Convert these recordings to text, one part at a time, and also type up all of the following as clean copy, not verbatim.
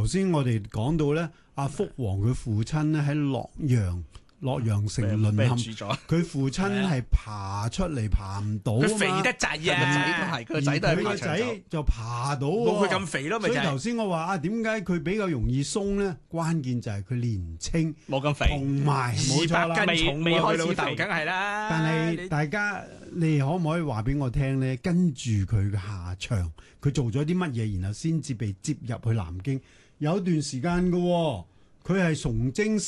先我哋講到咧，阿福王佢父親咧喺洛陽城淪陷，佢父親係爬出嚟爬唔到， 佢肥得滯啊！ 個仔都係， 佢個仔就爬到喎， 冇佢咁肥咯，咪就係。 所以頭先我話啊，點解佢比較容易鬆咧？關鍵就係佢年青， 冇咁肥， 同埋冇錯啦， 200斤重未開始佢老豆肥梗係啦。 但係大家，你可唔可以話俾我聽咧？跟住佢嘅下場，佢做咗啲乜嘢，然後先至被接入去南京？有段時間嘅喎，佢係崇禎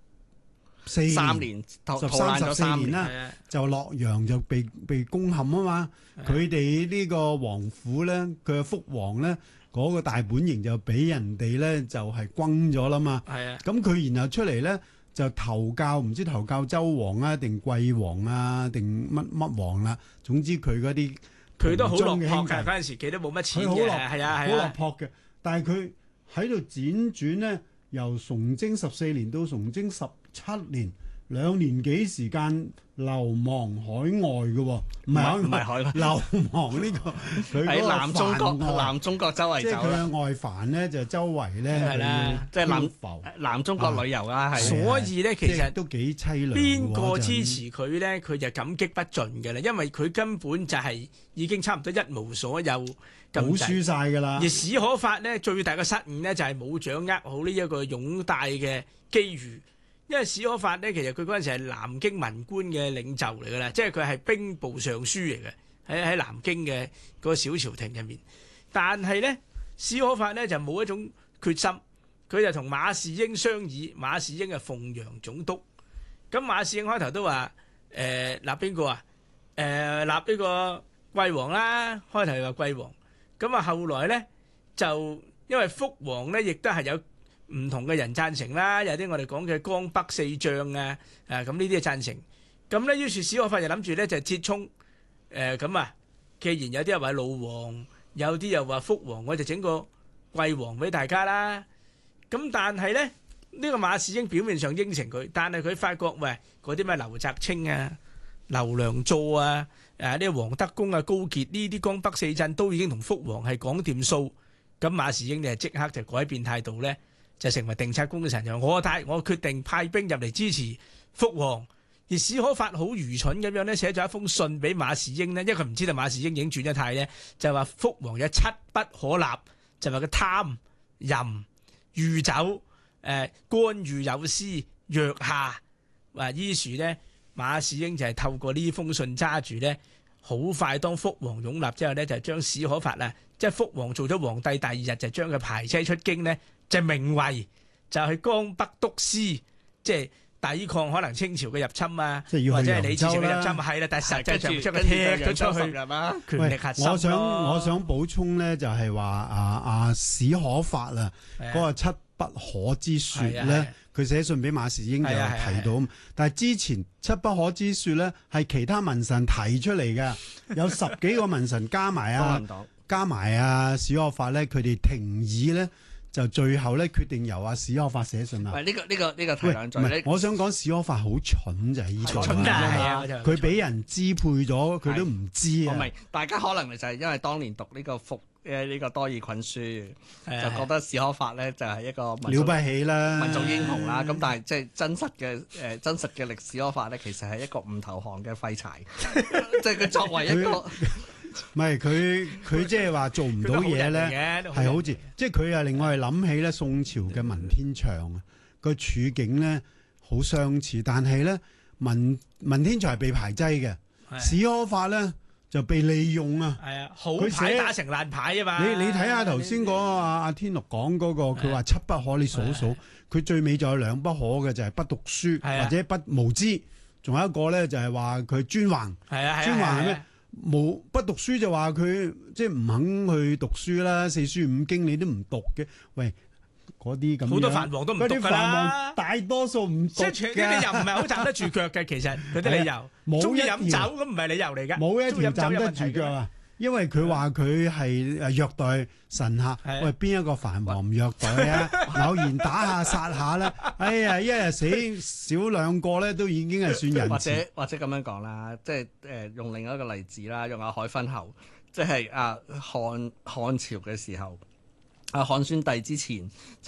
3年，逃難咗3年啦，就洛陽就被攻陷啊嘛。佢哋呢個王府咧，佢嘅福王咧，嗰個大本營就俾人哋咧就係轟咗啦嘛。 係啊， 咁佢然後出嚟咧就投教，唔知投教周王啊，定貴王啊，定乜王啦。總之佢嗰啲佢都好落魄㗎㗎，嗰陣時佢都冇乜錢佢好落嘅，係啊好係啊。 落魄嘅。但係佢喺度輾轉咧，由崇禎14年到崇禎17年，2年幾時間流亡海外嘅喎，唔係海外， 流亡呢個佢喺嗰個南中國周圍即係走啦， 佢嘅外藩咧，就周圍咧係啦即係浮， 南中國旅遊啦，係。 所以咧，其實都幾凄涼。 邊個支持佢咧，佢就感激不盡嘅啦，因為佢根本就係已經差唔多一無所有好咁滯。 輸晒㗎啦而。史可法咧最大嘅失誤咧就係冇掌握好呢一個擁戴嘅機遇，因為史可法咧其實佢嗰陣時係南京文官嘅領袖嚟㗎啦，即係佢係兵部尚書嚟嘅，喺南京嘅嗰個小朝廷入面。但係咧史可法咧就冇一種決心，佢就同馬士英商議，馬士英係鳳陽總督，咁馬士英開頭都話立邊個啊？立呢個貴王啦，開頭又話貴王。咁啊，後來咧就因為福王咧，亦都係有唔同嘅人贊成啦，有啲我哋講嘅江北四將啊，咁呢啲係贊成。咁咧，於是史可法就諗住咧就折衝，咁啊，既然有啲人話老王，有啲又話福王，我就整個貴王俾大家啦。咁但係咧，呢個馬士英表面上應承佢，但係佢發覺喂嗰啲咩劉澤清啊、劉良佐啊。呢個黃德功啊、高傑呢啲江北四鎮都已經同福王係講掂數，咁馬士英就即刻就改變態度咧，就成為定策功臣，就我決定派兵入嚟支持福王。而史可法好愚蠢咁樣咧，寫咗一封信俾馬士英咧，因為佢唔知道馬士英已經轉咗態咧，就話福王有7不可立，就話佢貪淫酗酒、干預有司、虐下。於是咧。馬士英就係透過呢封信揸住咧，好快當福王擁立之後咧，就將史可法啊，即係福王做咗皇帝第2日就將佢排車出京咧，就名為就去江北督師，即係抵抗可能清朝嘅入侵啊，或者係李自成嘅入侵，係啦，但係實際上將佢踢咗出去，權力核心咯。 我想補充咧，就係話史可法啊，嗰個7不可之説咧。佢寫信俾馬士英就提到，但係之前7不可之説咧係其他文臣提出嚟嘅，有10幾個文臣加埋史可法咧，佢哋廷議咧就最後咧決定由史可法寫信啦。 喂，呢個提兩句咧， 我想講史可法好蠢就係呢個， 蠢㗎， 佢俾人支配咗，佢都唔知啊。 唔係，大家可能就係因為當年讀呢個呢個多爾袞書，就覺得史可法咧就係一個了不起啦， 民族英雄啦。咁但係即係真實嘅歷史可法咧，其實係一個唔投降嘅廢柴，即係佢作為一個。 唔係佢即係話做唔到嘢咧，係好似即係佢又令我哋諗起咧宋朝嘅文天祥啊個處境咧好相似，但係咧文天祥係被排擠嘅，史可法咧就被利用啊。 係啊，好牌打成爛牌啊嘛。 你睇下頭先嗰個阿天祿講嗰個，佢話7不可，你數數，佢最尾就有2不可嘅，就係不讀書或者不無知，仲有一個咧就係話佢專橫。專橫係咩？冇不讀書就話佢即係唔肯去讀書啦，四書五經你都唔讀嘅，喂嗰啲咁樣好多藩王都唔讀㗎啦， 大多數唔讀嘅， 即係啲理由唔係好站得住腳嘅，其實佢啲理由，中意飲酒咁唔係理由嚟㗎， 冇一條站得住腳啊！因為佢話佢係虐待臣客，喂邊一個藩王唔虐待啊？偶然打下殺下咧，哎呀一日死少2個咧，都已經係算仁慈。 或者咁樣講啦，即係用另一個例子啦，用阿海昏侯，即係漢朝嘅時候，漢宣帝之前